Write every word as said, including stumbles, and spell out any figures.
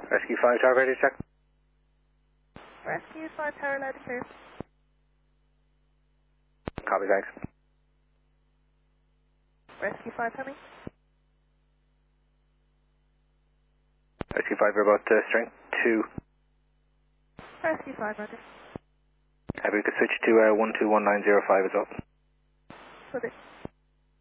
Rescue five, tower radio check. Rescue five, tower loud and clear. Copy, thanks. Rescue five, coming. Rescue five, we're about uh, strength two. Rescue five, roger. Have we could switch to uh, one two one nine zero five as well. Will do.